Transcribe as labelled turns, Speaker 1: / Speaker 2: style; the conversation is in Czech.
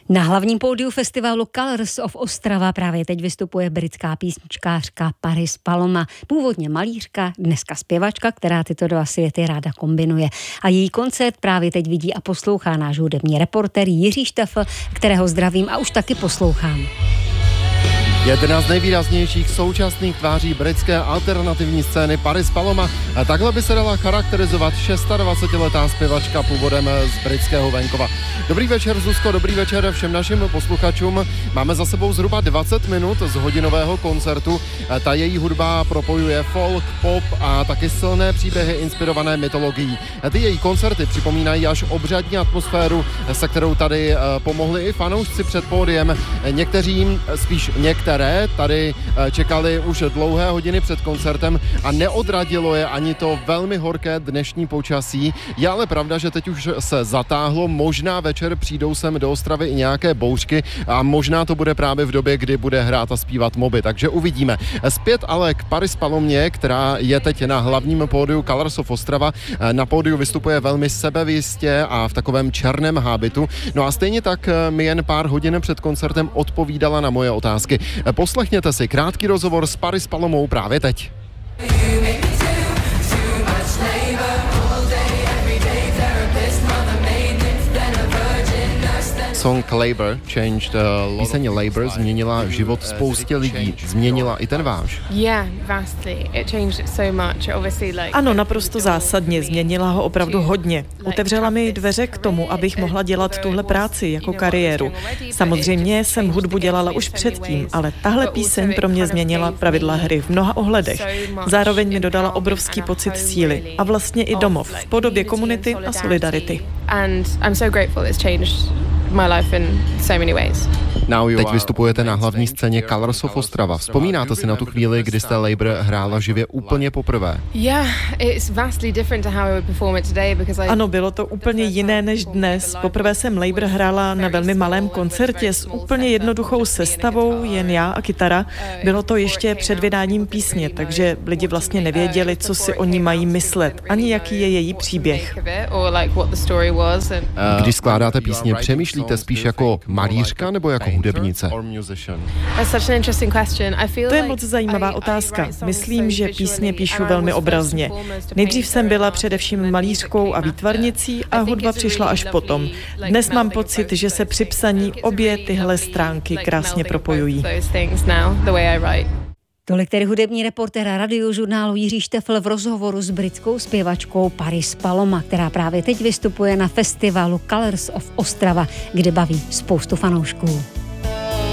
Speaker 1: Na hlavním pódiu festivalu Colors of Ostrava právě teď vystupuje britská písničkářka Paris Paloma, původně malířka, dneska zpěvačka, která tyto dva světy ráda kombinuje. A její koncert právě teď vidí a poslouchá náš hudební reportér Jiří Štefl, kterého zdravím a už taky poslouchám.
Speaker 2: Jedna z nejvýraznějších současných tváří britské alternativní scény Paris Paloma. Takhle by se dala charakterizovat 26letá zpěvačka původem z britského venkova. Dobrý večer, Zuzko, dobrý večer všem našim posluchačům. Máme za sebou zhruba 20 minut z hodinového koncertu. Ta její hudba propojuje folk, pop a taky silné příběhy inspirované mytologií. Ty její koncerty připomínají až obřadní atmosféru, se kterou tady pomohli i fanoušci před pódiem. Některé tady čekali už dlouhé hodiny před koncertem a neodradilo je ani to velmi horké dnešní počasí. Je ale pravda, že teď už se zatáhlo, možná večer přijdou sem do Ostravy i nějaké bouřky a možná to bude právě v době, kdy bude hrát a zpívat Moby, takže uvidíme. Zpět ale k Paris Palomě, která je teď na hlavním pódiu Colors of Ostrava. Na pódiu vystupuje velmi sebejistě a v takovém černém hábitu. No a stejně tak mi jen pár hodin před koncertem odpovídala na moje otázky. Poslechněte si krátký rozhovor s Paris Palomou právě teď. Song Labour changed píseň Labour změnila život spoustě lidí. Změnila i ten váš?
Speaker 3: Ano, naprosto zásadně. Změnila ho opravdu hodně. Otevřela mi dveře k tomu, abych mohla dělat tuhle práci jako kariéru. Samozřejmě jsem hudbu dělala už předtím, ale tahle píseň pro mě změnila pravidla hry v mnoha ohledech. Zároveň mi dodala obrovský pocit síly a vlastně i domov v podobě komunity a solidarity.
Speaker 2: Teď vystupujete na hlavní scéně Colors of Ostrava. Vzpomínáte si na tu chvíli, kdy jste Labour hrála živě úplně poprvé?
Speaker 3: Ano, bylo to úplně jiné než dnes. Poprvé jsem Labour hrála na velmi malém koncertě s úplně jednoduchou sestavou, jen já a kytara. Bylo to ještě před vydáním písně, takže lidi vlastně nevěděli, co si o ní mají myslet, ani jaký je její příběh.
Speaker 2: Když skládáte písně, přemýšlíte spíš jako malířka nebo jako hudebnice?
Speaker 3: To je moc zajímavá otázka. Myslím, že písně píšu velmi obrazně. Nejdřív jsem byla především malířkou a výtvarnicí a hudba přišla až potom. Dnes mám pocit, že se při psaní obě tyhle stránky krásně propojují.
Speaker 1: Tolik tedy hudební reportér Radiožurnálu Jiří Štefl v rozhovoru s britskou zpěvačkou Paris Paloma, která právě teď vystupuje na festivalu Colors of Ostrava, kde baví spoustu fanoušků.